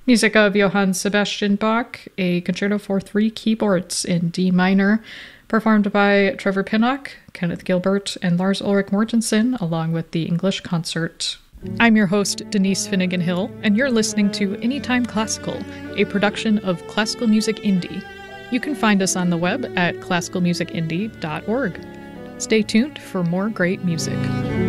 Music of Johann Sebastian Bach, a concerto for three keyboards in D minor, performed by Trevor Pinnock, Kenneth Gilbert, and Lars Ulrich Mortensen, along with the English Concert. I'm your host, Denise Finnegan Hill, and you're listening to Anytime Classical, a production of Classical Music Indie. You can find us on the web at classicalmusicindie.org. Stay tuned for more great music.